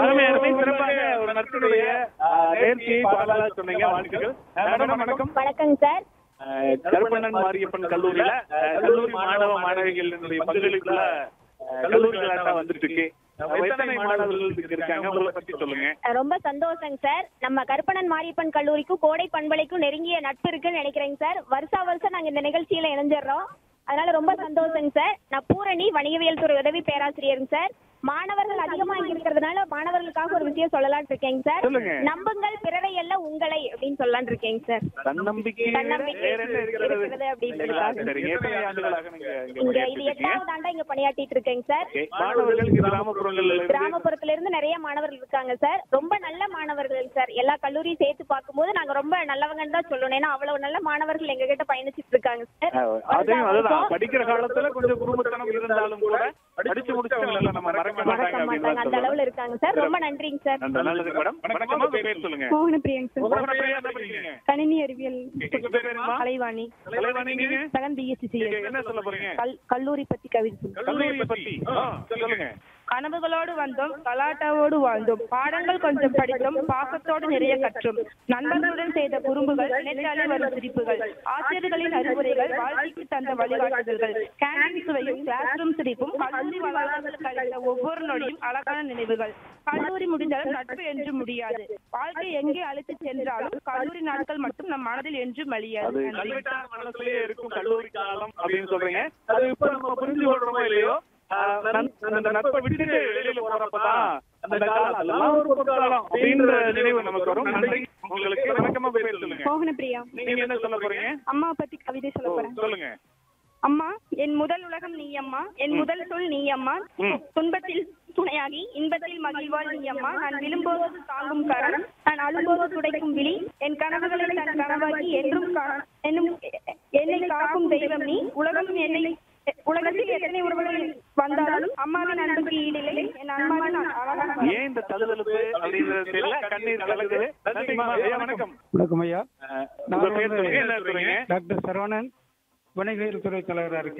அருமை அருமை சிறப்பாக ஒரு நட்பினுடைய நேர்ச்சியை பாடலா சொன்னீங்க. வாழ்த்துக்கள். மேடம் வணக்கம். வணக்கங்க சார். கருப்பண்ணன் மாரியப்பன் கல்லூரியில கல்லூரி மாணவ மாணவிகளுடைய பங்களிப்புல கல்லூரி விளையாட்டா வந்துட்டு இருக்கு. எத்தனை மாணவர்கள் இருக்காங்க, உங்களை பத்தி சொல்லுங்க. ரொம்ப சந்தோஷங்க சார். நம்ம கருப்பண்ணன் மாரியப்பன் கல்லூரிக்கும் கோடை பண்பலைக்கும் நெருங்கிய நட்பு இருக்குன்னு நினைக்கிறேங்க சார். வருஷம் நாங்க இந்த நிகழ்ச்சியில இணைஞ்சிடறோம். அதனால ரொம்ப சந்தோஷங்க சார். நான் பூரணி, வணிகவியல் துறை உதவி பேராசிரியருங்க சார். மாணவர்கள் அதிகமா இங்க இருக்கிறதுனால மாணவர்களுக்காக ஒரு விஷயம் சொல்லலாம்னு இருக்கேங்க சார். நம்புங்கள் பிறரை எல்லாம் உங்களை அப்படின்னு சொல்லலாம்னு இருக்கேங்க சார். தன்னம்பிக்கை இருக்கிறது அப்படின்றதுக்காக இங்க இது 8வது ஆண்டா இங்க பணியாற்றிட்டு இருக்கேங்க சார். கிராமப்புறத்துல இருந்து நிறைய மாணவர்கள் இருக்காங்க சார். ரொம்ப நல்ல மாணவர்கள் சார். எல்லா கல்லூரியும் சேர்த்து பார்க்கும்போது நாங்க ரொம்ப நல்லவங்கன்னு தான் சொல்லணும். ஏன்னா அவ்வளவு நல்ல மாணவர்கள் எங்க கிட்ட பயணிச்சுட்டு இருக்காங்க சார். படிக்கிற காலத்துல கொஞ்சம் குடும்பத்தனம் இருந்தாலும் கூட படிச்சு முடிச்சவங்க நம்ம அந்த அளவுல இருக்காங்க சார். ரொம்ப நன்றிங்க சார். நல்லது மேடம். வணக்கம். பேர் சொல்லுங்க. மோகனப்பிரியாங்க சார். மோகனப்பிரியா என்ன பண்றீங்க? கணினி அறிவியல். கலைவாணி. கலைவாணி நீங்க செகண்ட் பிஎஸ்சி. என்ன சொல்ல போறீங்க? கல்லூரி பத்தி கவிதை. கல்லூரி பத்தி சொல்லுங்க. கனவுகளோடு வந்தோம், கலாட்டாவோடு வாழ்ந்தோம், பாடங்கள் கொஞ்சம் படித்தோம், பாசத்தோடு நிறைய கற்றோம், நண்பர்களுடன் செய்த குறும்புகள், நினைத்தாலே வரும் சிரிப்புகள், ஆசிரியர்களின் அறிவுரைகள், வாழ்க்கைக்கு தந்த வழிகாட்டுதல்கள், கேண்டீன் சுவையும் கிளாஸ் ரூம் சிரிப்பும், கல்லூரி வளாகத்தில் கழித்த ஒவ்வொரு நொடியும் அழகான நினைவுகள். கல்லூரி முடிந்தாலும் நட்பு என்று முடியாது. வாழ்க்கை எங்கே அழைத்து சென்றாலும் கல்லூரி நாட்கள் மட்டும் நம் மனதில் என்று மலியாது. மனசுலயே இருக்கும் கல்லூரி காலம் அப்படின்னு சொல்றீங்க. அது இப்ப நம்ம புரிஞ்சு கொள்றோமோ இல்லையோ, அந்த நட்பை விட்டுட்டு வெளியில போறப்பதான் அந்த காலம் அதெல்லாம் ஒரு பொற்காலம் அப்படின்ற நினைவு நமக்கு வரும். நன்றி உங்களுக்கு. வணக்கமா பேர் சொல்லுங்க. மோகனப்பிரியா. நீங்க என்ன சொல்ல போறீங்க? அம்மா பத்தி கவிதை சொல்ல போறேன். சொல்லுங்க. அம்மா, என் முதல் உலகம் நீ அம்மா, என் முதல் சொல் நீ அம்மா, துன்பத்தில் துணையாகி இன்பத்தில் மகிழ்வாள் நீ அம்மா, நான் விழும்போது தாங்கும் கரம், நான் அழும்போது துடைக்கும் விழி, என் கனவுகளை தன் கனவாகி என்றும் என்னை காக்கும் தெய்வம் நீ. உலகத்தில் எத்தனை உறவுகள் வந்தாலும் அம்மாவின் அன்புக்கு ஈடில்லை. என் அம்மாவின் ஏன் இந்த தழுதழுப்பு அப்படின்றது தெரியல, கண்ணீர் கலங்குது. வணக்கம். வணக்கம் ஐயா. டாக்டர் சரவணன், வணிகவியல் துறை தலைவராக இருக்கேன்.